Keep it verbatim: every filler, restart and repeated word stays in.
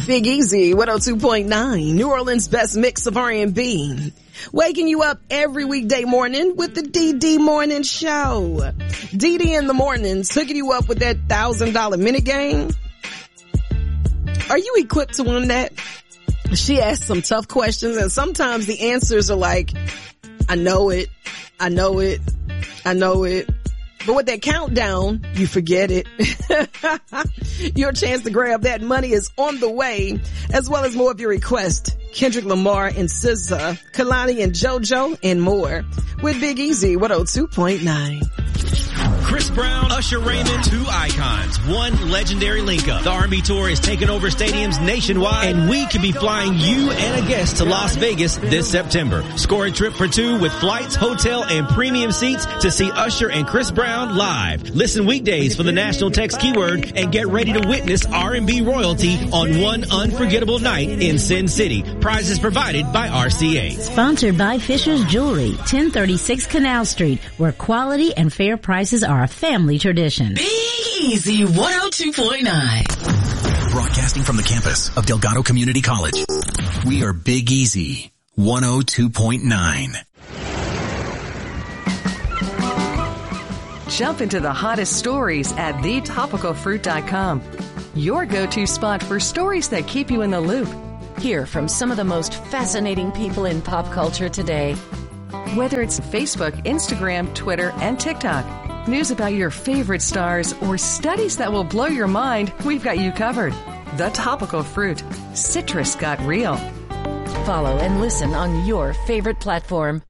Big Easy, one oh two point nine, New Orleans' best mix of R and B. Waking you up every weekday morning with the D D Morning Show. D D in the mornings, hooking you up with that one thousand dollars minute game. Are you equipped to win that? She asks some tough questions, and sometimes the answers are like, I know it, I know it, I know it. But with that countdown, you forget it. Your chance to grab that money is on the way, as well as more of your requests. Kendrick Lamar and S Z A, Kalani and JoJo, and more. With Big Easy, one oh two point nine. Chris Brown, Usher Raymond, two icons, one legendary link-up. The R and B Tour is taking over stadiums nationwide, and we could be flying you and a guest to Las Vegas this September. Score a trip for two with flights, hotel, and premium seats to see Usher and Chris Brown live. Listen weekdays for the national text keyword and get ready to witness R and B royalty on one unforgettable night in Sin City. Prizes provided by R C A. Sponsored by Fisher's Jewelry, ten thirty-six Canal Street, where quality and fair prices are a family tradition. Big Easy one oh two point nine. Broadcasting from the campus of Delgado Community College. We are Big Easy one oh two point nine. Jump into the hottest stories at the topical fruit dot com. Your go-to spot for stories that keep you in the loop. Hear from some of the most fascinating people in pop culture today. Whether it's Facebook, Instagram, Twitter, and TikTok, news about your favorite stars, or studies that will blow your mind, we've got you covered. The Topical Fruit. Citrus got real. Follow and listen on your favorite platform.